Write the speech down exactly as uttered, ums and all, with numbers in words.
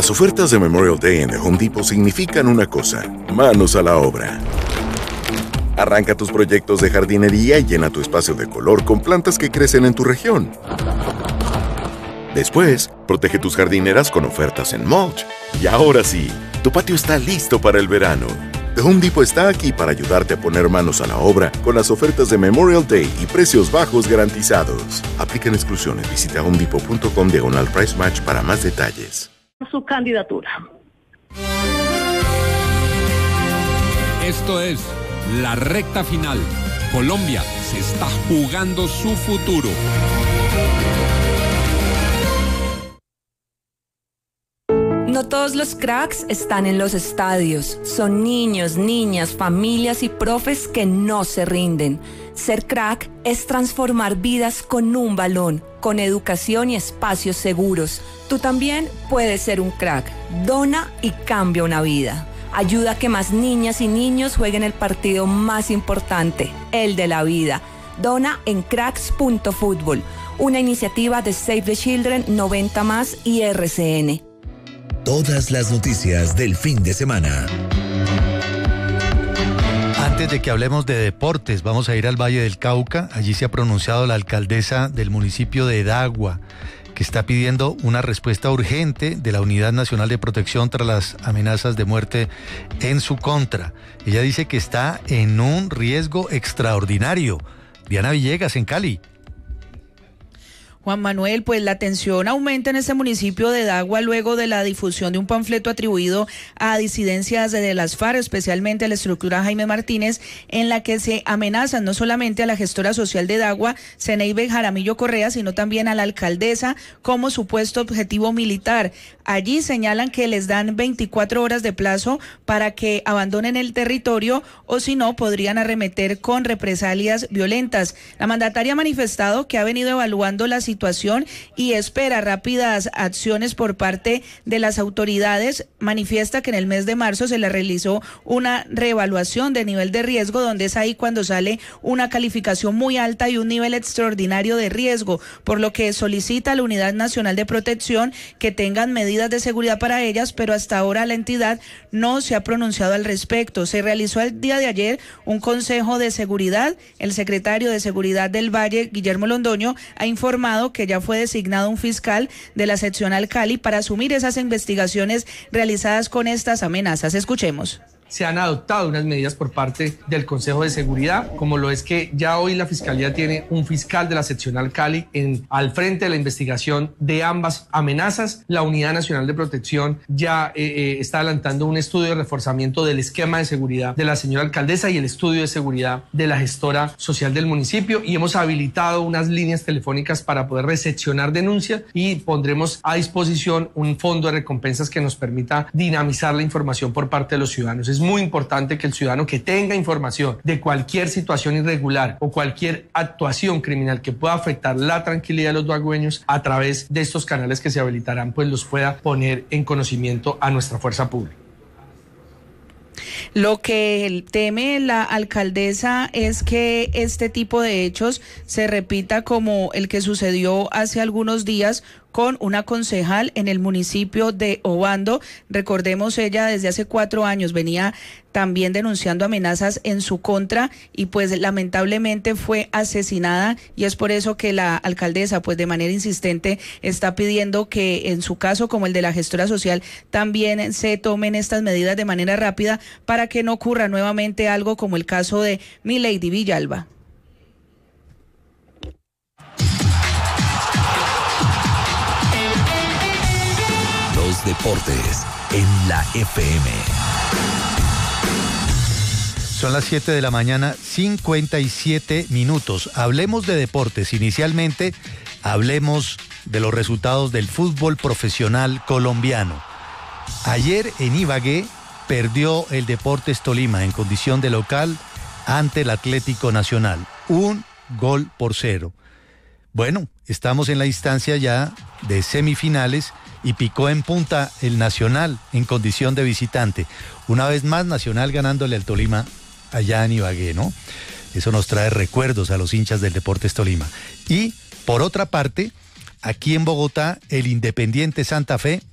Las ofertas de Memorial Day en The Home Depot significan una cosa: manos a la obra. Arranca tus proyectos de jardinería y llena tu espacio de color con plantas que crecen en tu región. Después, protege tus jardineras con ofertas en mulch. Y ahora sí, tu patio está listo para el verano. The Home Depot está aquí para ayudarte a poner manos a la obra con las ofertas de Memorial Day y precios bajos garantizados. Aplican exclusiones. Visita homedepot.com diagonal price match para más detalles. Su candidatura. Esto es la recta final. Colombia se está jugando su futuro. No todos los cracks están en los estadios. Son niños, niñas, familias y profes que no se rinden. Ser crack es transformar vidas con un balón, con educación y espacios seguros. Tú también puedes ser un crack. Dona y cambia una vida. Ayuda a que más niñas y niños jueguen el partido más importante, el de la vida. Dona en cracks punto fútbol, una iniciativa de Save the Children, noventa más y R C N. Todas las noticias del fin de semana. Antes de que hablemos de deportes, vamos a ir al Valle del Cauca. Allí se ha pronunciado la alcaldesa del municipio de Edagua, que está pidiendo una respuesta urgente de la Unidad Nacional de Protección tras las amenazas de muerte en su contra. Ella dice que está en un riesgo extraordinario. Diana Villegas, en Cali. Juan Manuel, pues la tensión aumenta en este municipio de Edagua luego de la difusión de un panfleto atribuido a disidencias de las FARC, especialmente a la estructura Jaime Martínez, en la que se amenazan no solamente a la gestora social de Edagua, Zeneibe Jaramillo Correa, sino también a la alcaldesa como supuesto objetivo militar. Allí señalan que les dan veinticuatro horas de plazo para que abandonen el territorio o si no podrían arremeter con represalias violentas. La mandataria ha manifestado que ha venido evaluando la situación y espera rápidas acciones por parte de las autoridades. Manifiesta que en el mes de marzo se le realizó una reevaluación de nivel de riesgo, donde es ahí cuando sale una calificación muy alta y un nivel extraordinario de riesgo, por lo que solicita a la Unidad Nacional de Protección que tengan medidas de seguridad para ellas, pero hasta ahora la entidad no se ha pronunciado al respecto. Se realizó el día de ayer un consejo de seguridad. El secretario de Seguridad del Valle, Guillermo Londoño, ha informado que ya fue designado un fiscal de la seccional Cali para asumir esas investigaciones realizadas con estas amenazas. Escuchemos. Se han adoptado unas medidas por parte del Consejo de Seguridad, como lo es que ya hoy la Fiscalía tiene un fiscal de la seccional Cali en, al frente de la investigación de ambas amenazas. La Unidad Nacional de Protección ya eh, eh, está adelantando un estudio de reforzamiento del esquema de seguridad de la señora alcaldesa y el estudio de seguridad de la gestora social del municipio, y hemos habilitado unas líneas telefónicas para poder recepcionar denuncias y pondremos a disposición un fondo de recompensas que nos permita dinamizar la información por parte de los ciudadanos. Es muy importante que el ciudadano que tenga información de cualquier situación irregular o cualquier actuación criminal que pueda afectar la tranquilidad de los dagüeños, a través de estos canales que se habilitarán, pues los pueda poner en conocimiento a nuestra fuerza pública. Lo que teme la alcaldesa es que este tipo de hechos se repita como el que sucedió hace algunos días con una concejal en el municipio de Obando. Recordemos, ella desde hace cuatro años venía también denunciando amenazas en su contra y pues lamentablemente fue asesinada, y es por eso que la alcaldesa pues de manera insistente está pidiendo que en su caso, como el de la gestora social, también se tomen estas medidas de manera rápida para que no ocurra nuevamente algo como el caso de Milady Villalba. Deportes en la F M. Son las siete de la mañana, cincuenta y siete minutos. Hablemos de deportes. Inicialmente, hablemos de los resultados del fútbol profesional colombiano. Ayer en Ibagué perdió el Deportes Tolima en condición de local ante el Atlético Nacional. Un gol por cero. Bueno, estamos en la instancia ya de semifinales y picó en punta el Nacional en condición de visitante. Una vez más, Nacional ganándole al Tolima allá en Ibagué, ¿no? Eso nos trae recuerdos a los hinchas del Deportes Tolima. Y, por otra parte, aquí en Bogotá, el Independiente Santa Fe